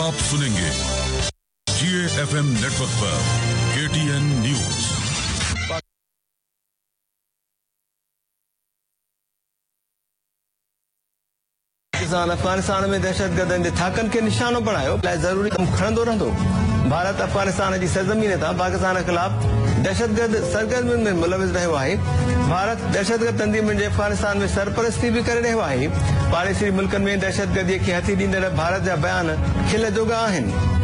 आप सुनेंगे GAFM network पर KTN न्यूज। अफगानिस्तान में दहशतगर्दनि जे थाकनि खे निशानो बणायो ज़रूरी कम खणंदो रहंदो। भारत अफगानिस्तान जी सरज़मीन तां पाकिस्तान के खिलाफ दहशतगर्द सरगर्मियुनि में मुलविस रहियो आहे। भारत दहशतगर्द तंज़ीमुनि जे अफगानिस्तान में सरपरस्ती भी करे रहियो आहे। पाड़ेसी मुल्कनि में दहशतगर्दीअ खे हथी ॾींदड़ भारत जा बयान खिल जोगा आहिनि।